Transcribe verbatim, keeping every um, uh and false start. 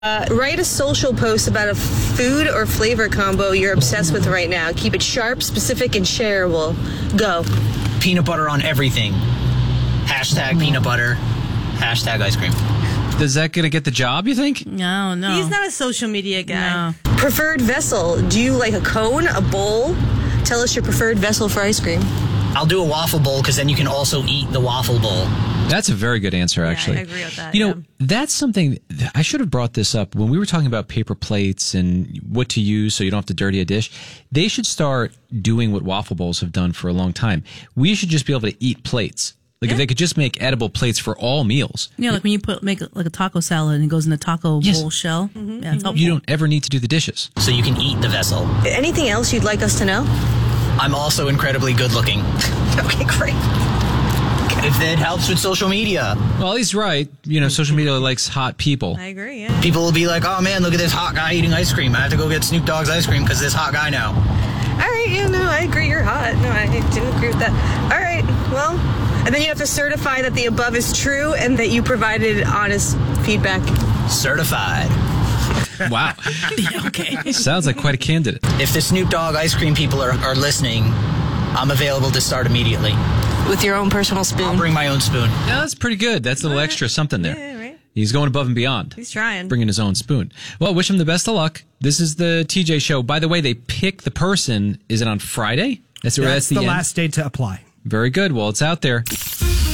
Uh, write a social post about a food or flavor combo you're obsessed with right now. Keep it sharp, specific, and shareable. Go. Peanut butter on everything. Hashtag peanut butter. Hashtag ice cream. Is that going to get the job, you think? No, no. He's not a social media guy. No. Preferred vessel. Do you like a cone, a bowl? Tell us your preferred vessel for ice cream. I'll do a waffle bowl because then you can also eat the waffle bowl. That's a very good answer, actually. I agree with that. You yeah. know, that's something, I should have brought this up when we were talking about paper plates and what to use so you don't have to dirty a dish. They should start doing what waffle bowls have done for a long time. We should just be able to eat plates. Like yeah. if they could just make edible plates for all meals. Yeah, like when you put make like a taco salad and it goes in a taco Yes. bowl shell. Mm-hmm. Yeah, it's helpful. You don't ever need to do the dishes. So you can eat the vessel. Anything else you'd like us to know? I'm also incredibly good looking. Okay, great. If that helps with social media. Well, he's right. You know, social media likes hot people. I agree, yeah. People will be like, oh man, look at this hot guy eating ice cream. I have to go get Snoop Dogg's ice cream because this hot guy now. All right, yeah, no, I agree. You're hot. No, I do agree with that. All right, well, and then you have to certify that the above is true and that you provided honest feedback. Certified. Wow. Yeah, okay. Sounds like quite a candidate. If the Snoop Dogg ice cream people are, are listening, I'm available to start immediately. With your own personal spoon. I'll bring my own spoon. Yeah, that's pretty good. That's a little extra something there. Yeah, right. He's going above and beyond. He's trying. Bringing his own spoon. Well, wish him the best of luck. This is the T J Show. By the way, they pick the person. Is it on Friday? That's, That's, that's the, the end? last day to apply. Very good. Well, it's out there.